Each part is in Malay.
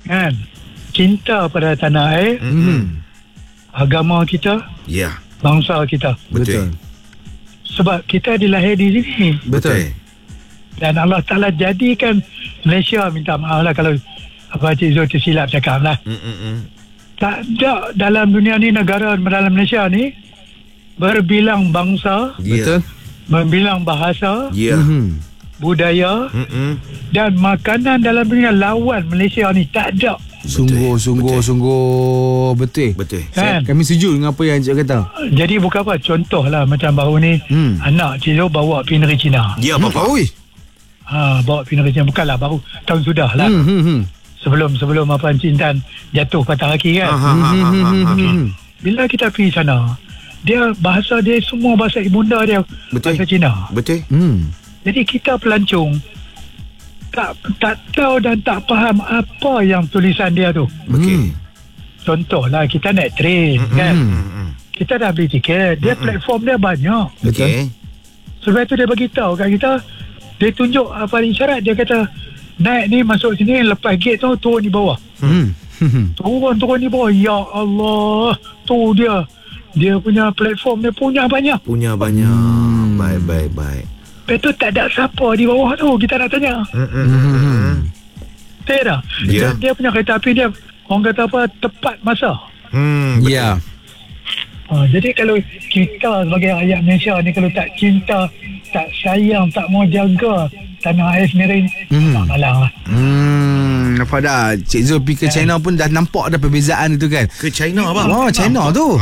kan, cinta pada tanah air, agama kita, bangsa kita. Betul. Sebab kita dilahir di sini. Betul. Dan Allah Ta'ala jadikan Malaysia, minta maaf lah kalau Cik Zul tersilap cakap lah. Tak ada dalam dunia ni, negara dalam Malaysia ni berbilang bangsa, Betul. berbilang bahasa, budaya, dan makanan dalam dunia lawan Malaysia ni tak ada. Sungguh betul. Kan? Kami setuju dengan apa yang Encik kata. Jadi bukan apa, contoh lah macam baru ni anak Cik Zul bawa pergi negeri China. Ya, Papa. Bawa pergi negeri China, bukanlah baru, tahun sudah lah. Sebelum apa Encik Intan jatuh patah kaki kan. Bila kita pergi sana, dia bahasa dia semua bahasa ibunda dia, bahasa Cina. Betul. Jadi kita pelancong tak tahu dan tak faham apa yang tulisan dia tu. Contohlah kita naik train kan. Kita dah beli tiket, dia platform dia banyak. Betul. Sebab tu dia bagi tahu kat kita, dia tunjuk apa isyarat, dia kata naik ni masuk sini, lepas gate tu turun di bawah. Turun di bawah. Ya Allah, tu dia punya platform dia punya banyak. Baik. Lepas tu tak ada siapa di bawah tu, kita nak tanya. Tak ada. Dia punya kereta api dia, orang kata apa, tepat masa. Ya. Jadi kalau kita sebagai rakyat Malaysia ni, kalau tak cinta, tak sayang, tak mau jaga tanah air sendiri, tak malang lah. Nampak dah, Cik Zul pergi ke China pun dah nampak ada perbezaan itu kan. Ke China abang? China tu.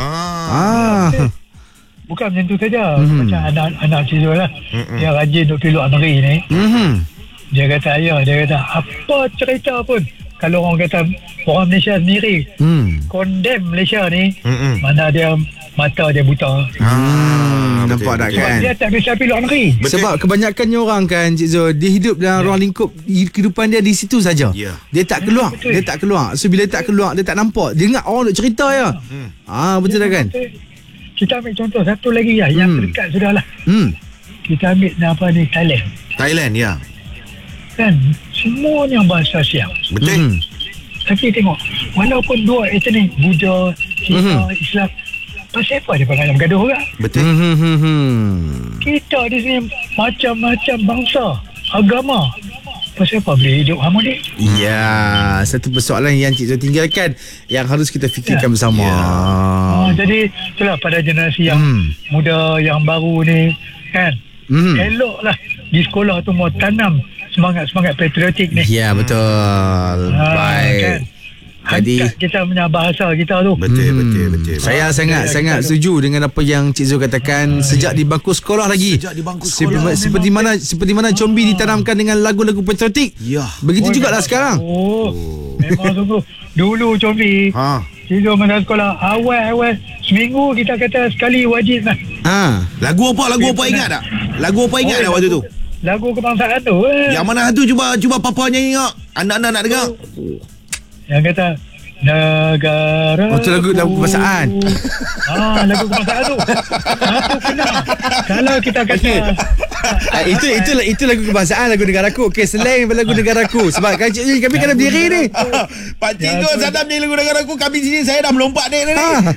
Bukan macam tu saja. Macam anak Cik Zul lah, dia rajin duk pergi luar negeri ni. Dia kata apa cerita pun, kalau orang kata orang Malaysia sendiri condemn Malaysia ni, mana dia mata dia buta. Nampak tak kan? Dia tak bisa pergi luar negeri. Sebab kebanyakannya orang kan, Cik Zul, dia hidup dalam ruang lingkup kehidupan dia di situ saja. Dia tak keluar. So bila tak keluar, dia tak nampak. Dia ingat orang nak cerita ya. Betul tak kan? Kita ambil contoh satu lagi lah, yang terdekat sudah lah. Kita ambil Thailand, ya. Kan, semuanya bahasa Siam. Betul. Tapi tengok, walaupun dua etnik, Buddha, Cina, Islam, pasal apa dia pernah bergaduh kan? Betul. Kita di sini macam-macam bangsa, agama. Pasal apa boleh hidup harmoni? Ya, satu persoalan yang Cik Zul tinggalkan yang harus kita fikirkan bersama. Jadi itulah pada generasi yang muda, yang baru ni kan, eloklah di sekolah tu mau tanam semangat patriotik ni. Ya, betul. Baik. Kan? Jadi kita punya bahasa kita tu. Betul. Saya sangat setuju dengan apa yang Cik Zul katakan. Sejak di bangku sekolah lagi. Seperti mana Combi ditanamkan dengan lagu-lagu patriotik. Begitu jugalah sekarang. Memang sungguh. Dulu Combi, Cik Zul masa sekolah awal seminggu kita kata sekali wajib lah. Lagu apa ingat tak? Lagu apa ingat tak waktu tu? Lagu kebangsaan tu. Yang mana tu cuba papa nyanyi tak? Anak-anak nak dengar. Yang kata negara. Itu lagu kebangsaan. Lagu kebangsaan tu. Aku kenal. Kalau kita kata itu lagu kebangsaan, lagu negaraku. Okey, selain lagu negaraku. Sebab kami kena berdiri ni. Pak Cik Zul sadam nyanyi lagu negaraku, kami sini saya dah melompat ni.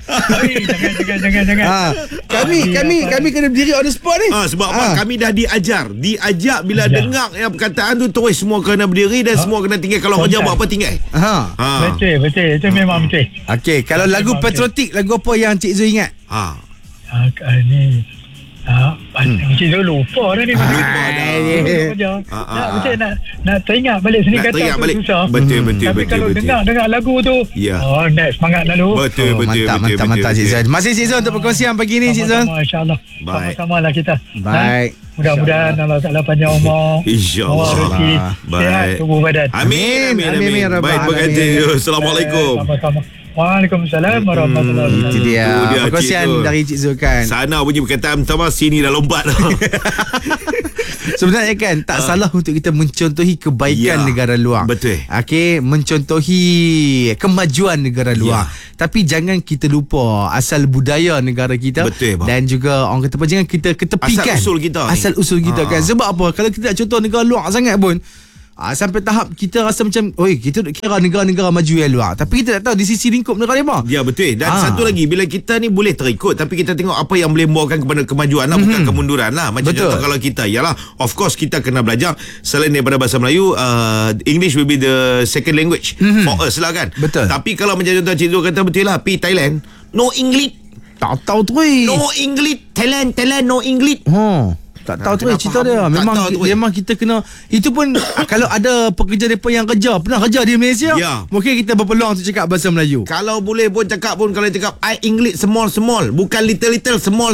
Jangan. Kami kena berdiri on the spot ni. Sebab kami dah diajak bila dengar yang perkataan tu terus semua kena berdiri dan semua kena tinggal. Kalau kerja buat apa tinggal. Betul. Itu memang betul. Okey, kalau lagu patriotik, lagu apa yang Cik Zul ingat? Ni Cik Zul lupa dah ni. Betul nak teringat balik sini, kata tu susah. Betul. Tapi kalau dengar lagu tu, nak semangat lalu. Betul. Mantap Cik Zul. Masih Cik Zul untuk perkongsian pagi ni Cik Zul. InsyaAllah. Sama-sama lah kita. Baik. Mudah-mudahan Allah Ta'ala panjang umur. InsyaAllah. Sihat tubuh badan. Amin. Baik, berkata. Assalamualaikum. Sama-sama. Waalaikumsalam warahmatullahi wabarakatuh. Itu dia perkongsian dari Cik Zul kan. Sana bunyi perkataan pertama, sini dah lompat. Sebenarnya kan tak salah untuk kita mencontohi kebaikan negara luar. Betul. Okey, mencontohi kemajuan negara luar. Tapi jangan kita lupa asal budaya negara kita. Betul, bang. Dan juga orang kata apa, jangan kita ketepikan asal usul kita kan. Sebab apa? Kalau kita nak contoh negara luar sangat pun, Sampai tahap kita rasa macam kita kira negara-negara maju yang luar, tapi kita tak tahu di sisi lingkup negara mereka. Ya, betul. Dan satu lagi, bila kita ni boleh terikut, tapi kita tengok apa yang boleh membawakan kepada kemajuan lah, bukan kemunduran lah. Macam contoh kalau kita, yalah, of course kita kena belajar selain daripada bahasa Melayu, English will be the second language for us lah kan. Betul. Tapi kalau macam contoh Cik Zul kata, betul lah, pergi Thailand, no English. Tak tahu tu no English. Thailand no English. Tak tahu tu cerita dia. Memang kita kena. Itu pun kalau ada pekerja mereka yang pernah kerja di Malaysia, mungkin kita berpeluang untuk cakap bahasa Melayu. Kalau boleh pun cakap pun, kalau cakap I English small, bukan little small.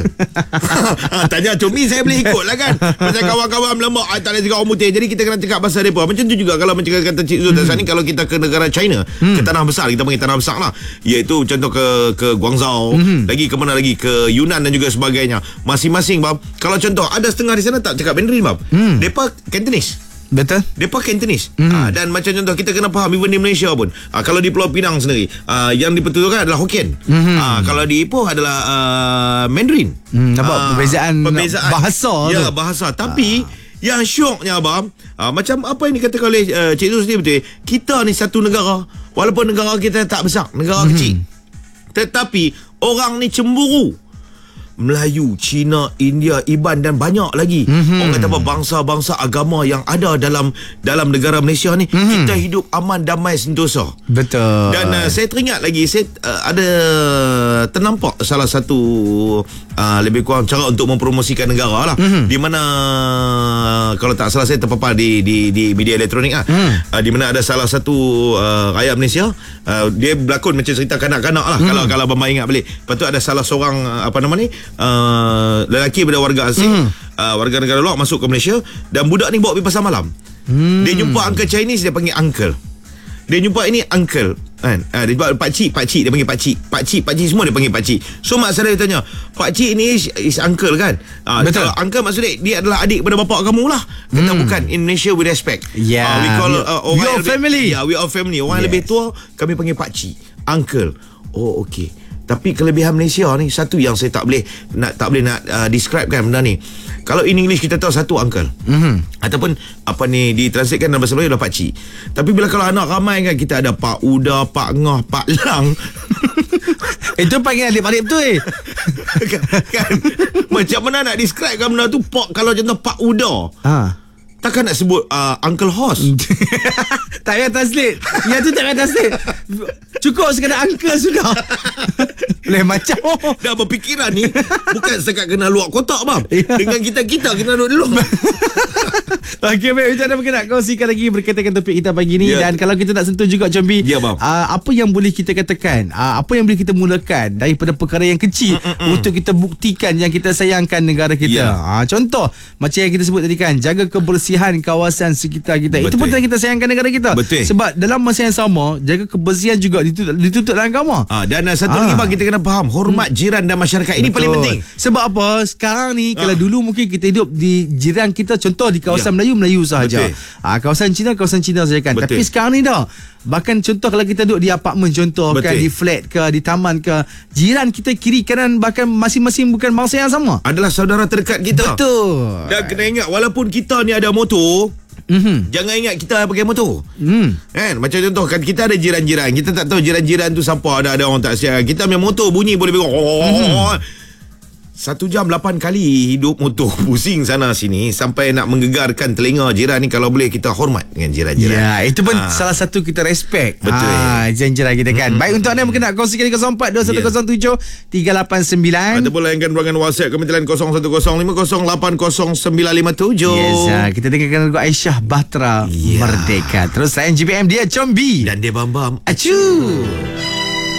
Tanya Comi, saya boleh ikut lah kan. Macam kawan-kawan melembak, tak boleh cakap orang putih, jadi kita kena cakap bahasa mereka. Macam tu juga kalau macam kata Cik Zul tadi ni, kalau kita ke negara China, ke tanah besar, kita panggil tanah besar lah, iaitu contoh ke Guangzhou, lagi ke mana lagi, ke Yunnan dan juga sebagainya. Masing-masing bab, kalau contoh ada setengah di sana tak cakap Mandarin bab. Depa Cantonese. Betul. Depa Cantonese. Dan macam contoh kita kena faham even di Malaysia pun. Kalau di Pulau Pinang sendiri, yang dipertutupkan adalah Hokkien. Kalau di Ipoh adalah Mandarin. Nampak perbezaan bahasa. Ya, bahasa. Tapi yang syoknya abang, macam apa yang dikatakan oleh Cik Zul sendiri, betul. Kita ni satu negara, walaupun negara kita tak besar, negara kecil, tetapi orang ni cemburu. Melayu, Cina, India, Iban dan banyak lagi. Orang kata apa, bangsa-bangsa agama yang ada dalam negara Malaysia ni, kita hidup aman, damai, sentosa. Betul. Dan saya teringat lagi, saya ada ternampak salah satu lebih kurang cara untuk mempromosikan negara lah, di mana kalau tak salah saya terpapar di media elektronik di mana ada salah satu rakyat Malaysia, dia berlakon macam cerita kanak-kanak lah, kalau abang ingat balik. Lepas tu ada salah seorang lelaki daripada warga asing, warga negara luar masuk ke Malaysia, dan budak ni bawa pergi pasar malam. Dia jumpa uncle Chinese, dia panggil uncle. Dia jumpa ini uncle kan, dia jumpa pakcik, dia panggil pakcik semua dia panggil pakcik. So mak saya tanya, pakcik ni is uncle kan? Betul. Uncle maksudnya dia adalah adik pada bapak kamu lah. Kata bukan, in Malaysia we respect. We call we all family. We all family. Orang lebih tua kami panggil pakcik, uncle. Oh okey. Tapi kelebihan Malaysia ni, satu yang saya tak boleh nak describe kan benda ni. Kalau in English kita tahu satu uncle, ataupun apa ni ditranslatekan dalam bahasa Melayu adalah pakcik. Tapi bila kalau anak ramai kan, kita ada Pak Uda, Pak Ngah, Pak Lang. Itu panggil adik-adik betul kan? Macam mana nak describe kan benda tu? Kalau contoh Pak Uda, takkan nak sebut Uncle Hos. Tak payah translate. Yang tu tak payah translate. Cukup sekadar uncle sudah. Boleh macam dah berfikiran ni, bukan setakat kena luar kotak bang. Dengan kita kena duduk dulu. Okey, baik, macam mana mungkin nak kongsikan lagi berkaitan dengan topik kita pagi ni. Dan kalau kita nak sentuh juga Combi, apa yang boleh kita katakan, apa yang boleh kita mulakan daripada perkara yang kecil untuk kita buktikan yang kita sayangkan negara kita. Contoh macam yang kita sebut tadi kan, jaga kebersihan kawasan sekitar kita. Betul. Itu pun kita sayangkan negara kita. Betul. Sebab dalam masa yang sama, jaga kebersihan juga dituntut dalam agama. Dan satu lagi bang, kita kena faham hormat jiran dan masyarakat. Ini paling penting. Sebab apa? Sekarang ni kalau dulu mungkin kita hidup di jiran kita, contoh di kawasan Melayu sahaja. Kawasan Cina sahaja kan. Betul. Tapi sekarang ni dah, bahkan contoh kalau kita duduk di apartmen, contoh kan, di flat ke, di taman ke, jiran kita kiri kanan, bahkan masing-masing bukan bangsa yang sama, adalah saudara terdekat kita. Betul. Dan kena ingat, walaupun kita ni ada motor, jangan ingat kita pakai motor. Kan? Macam contoh kan, kita ada jiran-jiran, kita tak tahu jiran-jiran tu siapa, ada orang tak siap. Kita punya motor bunyi boleh berong. 1 jam 8 kali hidup motor, pusing sana sini, sampai nak menggegarkan telinga jiran ni. Kalau boleh kita hormat dengan jiran-jiran. Ya, itu pun salah satu kita respect. Betul. Jiran-jiran kita kan. Baik, untuk anda mungkin nak kongsikan 0421073889 ataupun layankan ruangan WhatsApp Kementerian 0150808957. Yes, kita dengarkan lagu Aisyah Batra, Merdeka. Terus saya GPM, dia Combi dan dia Bam Bam. Acu.